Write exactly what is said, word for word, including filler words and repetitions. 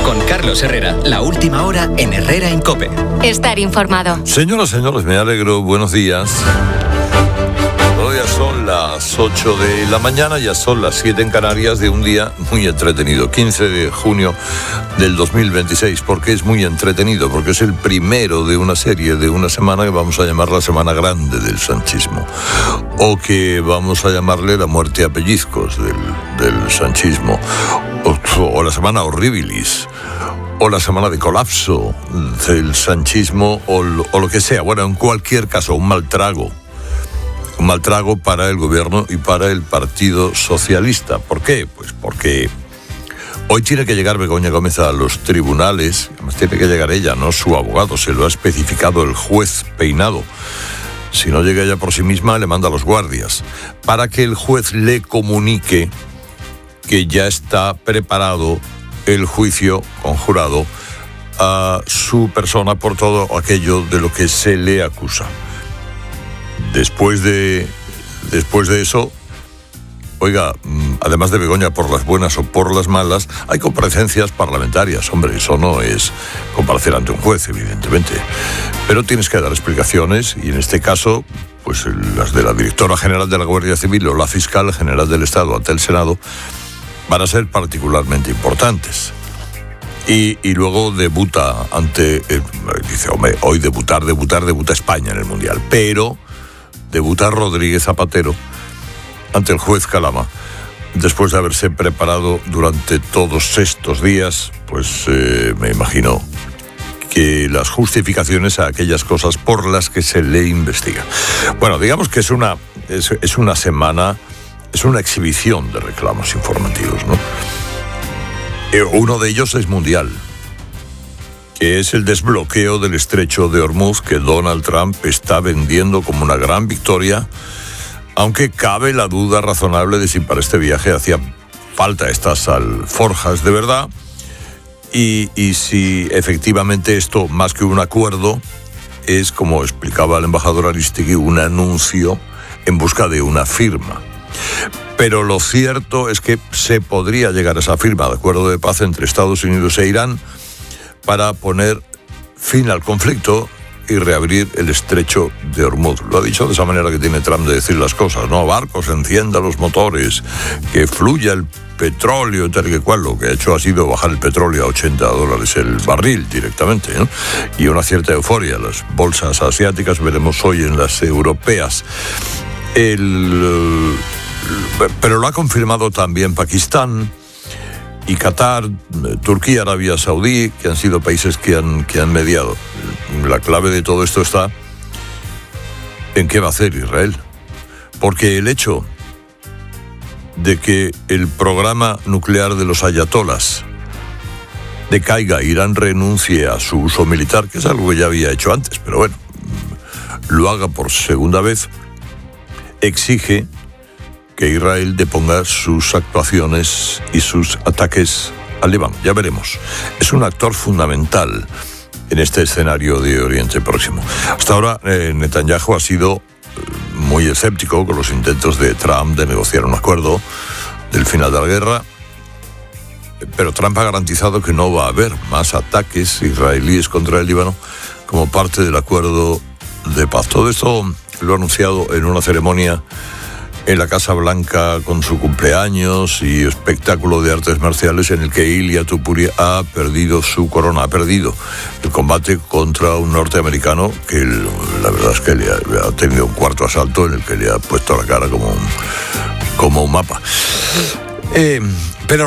Con Carlos Herrera, la última hora en Herrera en COPE. Estar informado. Señoras, señores, me alegro. Buenos días. Hoy ya son las ocho de la mañana, ya son las siete en Canarias, de un día muy entretenido. quince de junio del dos mil veintiséis. ¿Por qué es muy entretenido? Porque es el primero de una serie, de una semana que vamos a llamar la Semana Grande del sanchismo. O que vamos a llamarle la muerte a pellizcos del, del sanchismo. O, o la Semana Horribilis. O la semana de colapso del sanchismo, o, o lo que sea. Bueno, en cualquier caso, un mal trago. Un mal trago para el gobierno y para el Partido Socialista. ¿Por qué? Pues porque hoy tiene que llegar Begoña Gómez a los tribunales. Además tiene que llegar ella, no su abogado. Se lo ha especificado el juez Peinado. Si no llega ella por sí misma, le manda a los guardias. Para que el juez le comunique que ya está preparado el juicio conjurado a su persona por todo aquello de lo que se le acusa. Después de, después de eso, oiga, además de Begoña por las buenas o por las malas, hay comparecencias parlamentarias. Hombre, eso no es comparecer ante un juez, evidentemente. Pero tienes que dar explicaciones y en este caso, pues las de la directora general de la Guardia Civil o la fiscal general del Estado ante el Senado van a ser particularmente importantes. Y, y luego debuta ante, eh, dice, hombre, hoy debutar, debutar, debuta España en el Mundial. Pero debuta Rodríguez Zapatero ante el juez Calama, después de haberse preparado durante todos estos días, pues eh, me imagino que las justificaciones a aquellas cosas por las que se le investiga. Bueno, digamos que es una, es, es una semana, es una exhibición de reclamos informativos, ¿no? Eh, uno de ellos es mundial, que es el desbloqueo del estrecho de Hormuz, que Donald Trump está vendiendo como una gran victoria, aunque cabe la duda razonable de si para este viaje hacía falta estas alforjas de verdad, y, y si efectivamente esto, más que un acuerdo, es, como explicaba el embajador Aristegui, un anuncio en busca de una firma. Pero lo cierto es que se podría llegar a esa firma de acuerdo de paz entre Estados Unidos e Irán para poner fin al conflicto y reabrir el estrecho de Hormuz. Lo ha dicho de esa manera que tiene Trump de decir las cosas, ¿no? Barcos, encienda los motores, que fluya el petróleo, tal que cual. Lo que ha hecho ha sido bajar el petróleo a ochenta dólares el barril directamente, ¿no? Y una cierta euforia. Las bolsas asiáticas, veremos hoy en las europeas. El, pero lo ha confirmado también Pakistán y Qatar, Turquía, Arabia Saudí, que han sido países que han, que han mediado. La clave de todo esto está en qué va a hacer Israel. Porque el hecho de que el programa nuclear de los ayatolás decaiga, Irán renuncie a su uso militar, que es algo que ya había hecho antes, pero bueno, lo haga por segunda vez, exige que Israel deponga sus actuaciones y sus ataques al Líbano. Ya veremos. Es un actor fundamental en este escenario de Oriente Próximo. Hasta ahora, eh, Netanyahu ha sido muy escéptico con los intentos de Trump de negociar un acuerdo del final de la guerra, pero Trump ha garantizado que no va a haber más ataques israelíes contra el Líbano como parte del acuerdo de paz. Todo esto lo ha anunciado en una ceremonia en la Casa Blanca con su cumpleaños y espectáculo de artes marciales en el que Ilia Topuria ha perdido su corona, ha perdido el combate contra un norteamericano que la verdad es que le ha, le ha tenido un cuarto asalto en el que le ha puesto la cara como un, como un mapa. Eh, pero